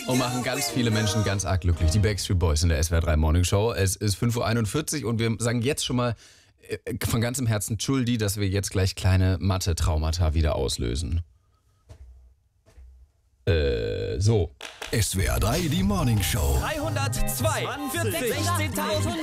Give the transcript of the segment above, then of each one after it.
und machen ganz viele Menschen ganz arg glücklich. Die Backstreet Boys in der SWR 3 Morning Show. Es ist 5:41 Uhr und wir sagen jetzt schon mal von ganzem Herzen Entschuldi, dass wir jetzt gleich kleine Mathe-Traumata wieder auslösen. So. SWR 3, die Morning Show. 302 für 16.000.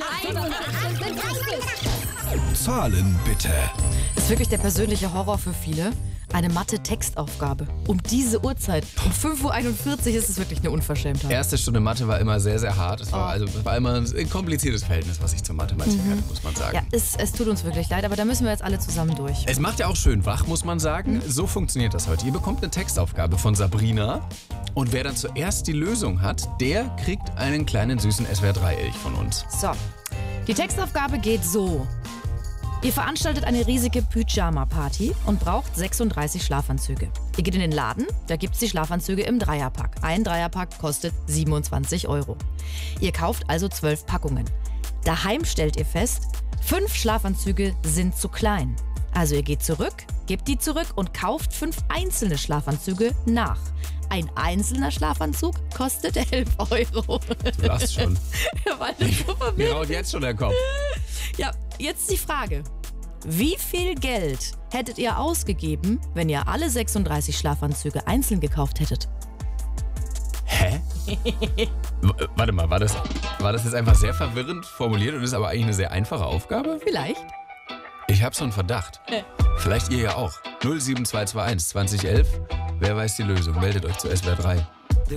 Zahlen bitte. Das ist wirklich der persönliche Horror für viele. Eine Mathe-Textaufgabe. Um diese Uhrzeit, um 5:41 Uhr ist es wirklich eine Unverschämtheit. Erste Stunde Mathe war immer sehr, sehr hart. Es war immer ein kompliziertes Verhältnis, was ich zur Mathematik hatte, muss man sagen. Ja, es tut uns wirklich leid, aber da müssen wir jetzt alle zusammen durch. Es macht ja auch schön wach, muss man sagen. So funktioniert das heute. Ihr bekommt eine Textaufgabe von Sabrina und wer dann zuerst die Lösung hat, der kriegt einen kleinen süßen SWR 3-Elch von uns. So, die Textaufgabe geht so. Ihr veranstaltet eine riesige Pyjama-Party und braucht 36 Schlafanzüge. Ihr geht in den Laden, da gibt's die Schlafanzüge im Dreierpack. Ein Dreierpack kostet 27 €. Ihr kauft also 12 Packungen. Daheim stellt ihr fest, 5 Schlafanzüge sind zu klein. Also ihr geht zurück, gebt die zurück und kauft 5 einzelne Schlafanzüge nach. Ein einzelner Schlafanzug kostet 11 €. Du lachst schon. Weil das so Mir verwirrt. raut jetzt schon der Kopf. Ja, jetzt die Frage. Wie viel Geld hättet ihr ausgegeben, wenn ihr alle 36 Schlafanzüge einzeln gekauft hättet? Hä? Warte mal, war das jetzt einfach sehr verwirrend formuliert und ist aber eigentlich eine sehr einfache Aufgabe? Vielleicht. Ich habe so einen Verdacht. Vielleicht ihr ja auch. 07221 2011. Wer weiß die Lösung? Meldet euch zu SWR 3.